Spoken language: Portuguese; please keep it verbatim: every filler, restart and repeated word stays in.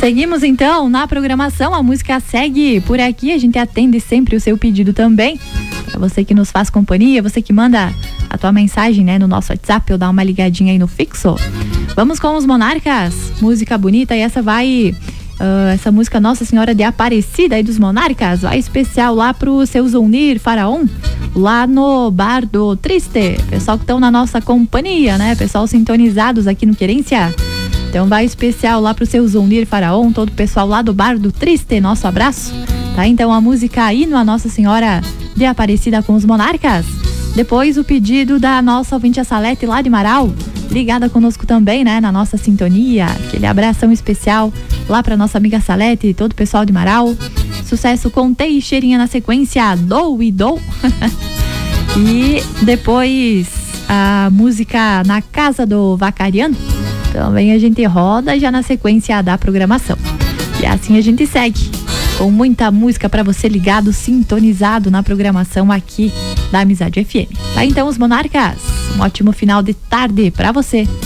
Seguimos então na programação, a música segue por aqui, a gente atende sempre o seu pedido também. Pra você que nos faz companhia, você que manda a tua mensagem, né, no nosso WhatsApp ou dá uma ligadinha aí no fixo. Vamos com os Monarcas, música bonita, e essa vai, uh, essa música Nossa Senhora de Aparecida aí dos Monarcas, vai especial lá pro seu Zonir Faraon, lá no Bar do Triste, pessoal que estão na nossa companhia, né, pessoal sintonizados aqui no Querência. Então vai especial lá pro seu Zonir Faraon, todo o pessoal lá do Bar do Triste, nosso abraço. Tá, então a música Hino a Nossa Senhora de Aparecida com os Monarcas. Depois o pedido da nossa ouvinte a Salete lá de Marau, ligada conosco também, né, na nossa sintonia. Aquele abração especial lá pra nossa amiga Salete e todo o pessoal de Marau. Sucesso com Teixeirinha na sequência, Dou e Dou. E depois a música Na Casa do Vacariano. Também a gente roda já na sequência da programação. E assim a gente segue com muita música para você ligado, sintonizado na programação aqui da Amizade F M. Tá, então os Monarcas, um ótimo final de tarde para você.